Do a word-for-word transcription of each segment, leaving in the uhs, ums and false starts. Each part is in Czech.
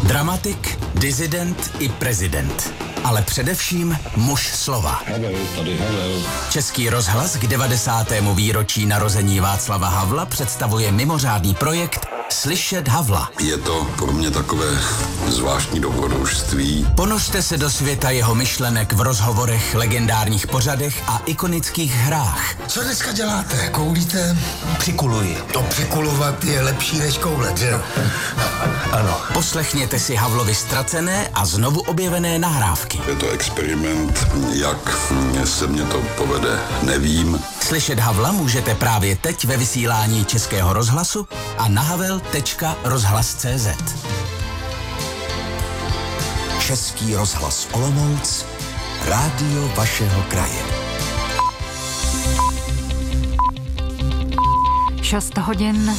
Dramatik, disident i prezident. Ale především muž slova. Havel, tady Havel. Český rozhlas k devadesátému výročí narození Václava Havla představuje mimořádný projekt Slyšet Havla. Je to pro mě takové zvláštní dobrodružství. Ponořte se do světa jeho myšlenek v rozhovorech, legendárních pořadech a ikonických hrách. Co dneska děláte? Koulíte? Přikuluji. To přikulovat je lepší než koulet, že jo? Ano. Poslechněte si Havlovi ztracené a znovu objevené nahrávky. Je to experiment, jak se mě to povede, nevím. Slyšet Havla můžete právě teď ve vysílání Českého rozhlasu a na havel tečka rozhlas tečka cé zet. Český rozhlas Olomouc, rádio vašeho kraje. šest hodin.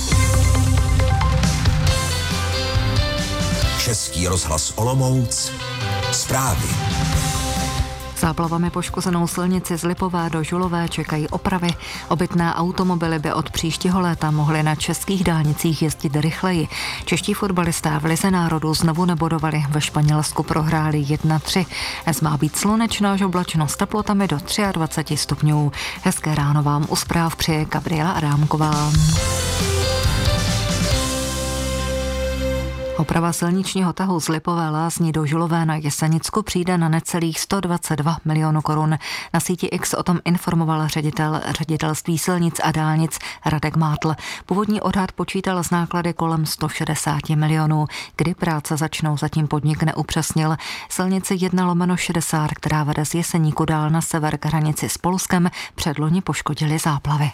Český rozhlas Olomouc, zprávy. Záplavami poškozenou silnici z Lipové do Žulové čekají opravy. Obytné automobily by od příštího léta mohly na českých dálnicích jezdit rychleji. Čeští fotbalisté v Lize národů znovu nebodovali, ve Španělsku prohráli jedna tři. Dnes má být slunečno až oblačno s teplotami do dvacet tři stupňů. Hezké ráno vám u zpráv přeje Gabriela Adámková. Oprava silničního tahu z Lipové Lázní do Žulové na Jesenicku přijde na necelých sto dvacet dva milionů korun. Na síti X o tom informoval ředitel ředitelství silnic a dálnic Radek Mátl. Původní odhad počítal z náklady kolem sto šedesát milionů. Kdy práce začnou, zatím podnik neupřesnil. Silnice jedna lomeno šedesát, která vede z Jeseníku dál na sever k hranici s Polskem, předloni poškodily záplavy.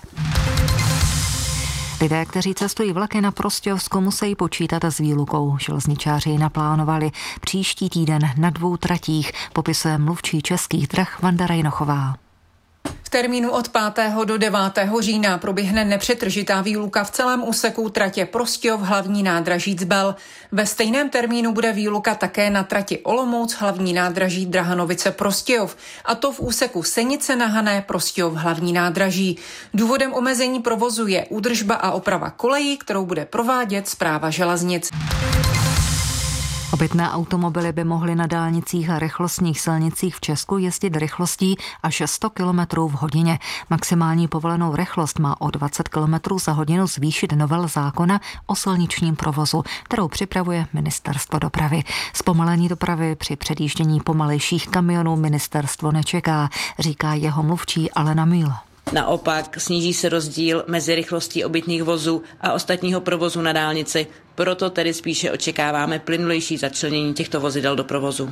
Lidé, kteří cestují vlaky na Prostějovsko, musí počítat s výlukou. Železničáři ji naplánovali příští týden na dvou tratích, popisuje mluvčí Českých drah Vanda Rejnochová. V termínu od pátého do devátého října proběhne nepřetržitá výluka v celém úseku tratě Prostějov hlavní nádraží Zbel. Ve stejném termínu bude výluka také na trati Olomouc hlavní nádraží Drahanovice Prostějov, a to v úseku Senice na Hané Prostějov hlavní nádraží. Důvodem omezení provozu je údržba a oprava kolejí, kterou bude provádět Správa železnic. Obytné automobily by mohly na dálnicích a rychlostních silnicích v Česku jezdit rychlostí až sto kilometrů v hodině. Maximální povolenou rychlost má o dvacet kilometrů za hodinu zvýšit novel zákona o silničním provozu, kterou připravuje Ministerstvo dopravy. Zpomalení dopravy při předjíždění pomalejších kamionů ministerstvo nečeká, říká jeho mluvčí Alena Mühl. Naopak sníží se rozdíl mezi rychlostí obytných vozů a ostatního provozu na dálnici, proto tedy spíše očekáváme plynulejší začlenění těchto vozidel do provozu.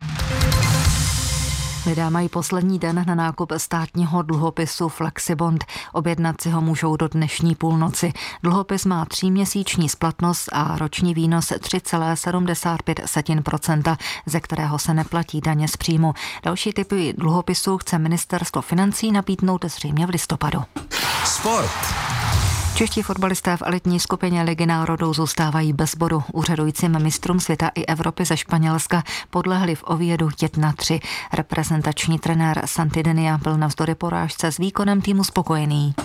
Lidé mají poslední den na nákup státního dluhopisu Flexibond. Objednat si ho můžou do dnešní půlnoci. Dluhopis má tříměsíční splatnost a roční výnos tři celá sedmdesát pět procenta, ze kterého se neplatí daně z příjmu. Další typy dluhopisů chce Ministerstvo financí nabídnout zřejmě v listopadu. Sport. Čeští fotbalisté v elitní skupině Ligy národů zůstávají bez bodu. Úřadujícím mistrům světa i Evropy ze Španělska podlehli v Oviedu jedna tři. Reprezentační trenér Santi Denia byl navzdory porážce s výkonem týmu spokojený.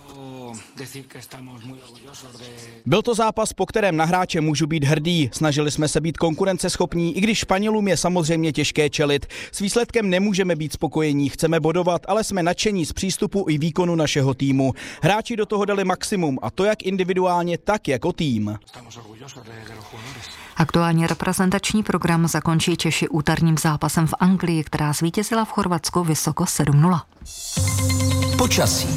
Byl to zápas, po kterém na hráče můžu být hrdý. Snažili jsme se být konkurenceschopní, i když Španělům je samozřejmě těžké čelit. S výsledkem nemůžeme být spokojení, chceme bodovat, ale jsme nadšení z přístupu i výkonu našeho týmu. Hráči do toho dali maximum, a to jak individuálně, tak jako tým. Aktuální reprezentační program zakončí Češi úterním zápasem v Anglii, která zvítězila v Chorvatsku vysoko sedm nula. Počasí.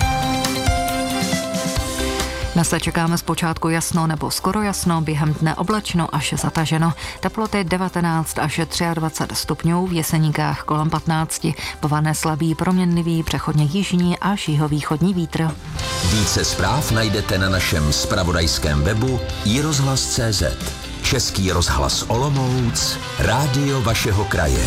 Dnes se čekáme zpočátku jasno nebo skoro jasno, během dne oblačno až zataženo. Teploty devatenáct až dvacet tři stupňů, v Jeseníkách kolem patnáct. Povane slabý, proměnlivý, přechodně jižní až jihovýchodní vítr. Více zpráv najdete na našem zpravodajském webu i rozhlas tečka cé zet. Český rozhlas Olomouc, rádio vašeho kraje.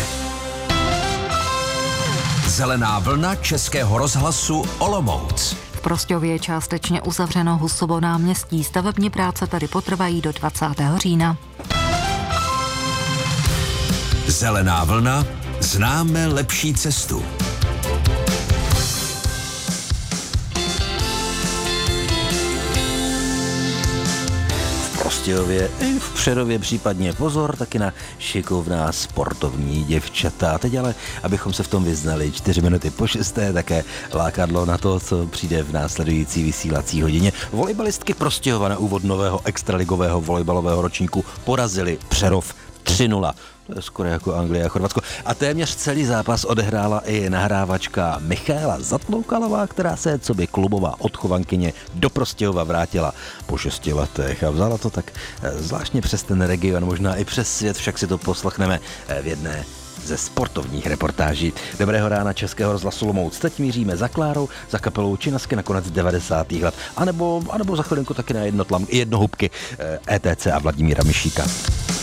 Zelená vlna Českého rozhlasu Olomouc. V Prostějově je částečně uzavřeno Husovo náměstí. Stavební práce tady potrvají do dvacátého října. Zelená vlna, známe lepší cestu. Prostějově i v Přerově případně. Pozor taky na šikovná sportovní děvčata. A teď ale, abychom se v tom vyznali, čtyři minuty po šesté, také lákadlo na to, co přijde v následující vysílací hodině. Volejbalistky Prostějova na úvod nového extraligového volejbalového ročníku porazili Přerov tři nula. To je skoro jako Anglie a Chorvatsko. A téměř celý zápas odehrála i nahrávačka Michaela Zatloukalová, která se coby klubová odchovankyně do Prostějova vrátila po šesti letech a vzala to tak zvláštně přes ten region, možná i přes svět, však si to poslechneme v jedné ze sportovních reportáží. Dobrého rána Českého rozhlasu Olomouc. Teď míříme za Klárou, za kapelou Činasky na konec devadesátých let, anebo, anebo za chvilinku taky na jednotlam, jednohubky E T C a Vladimíra Mišíka.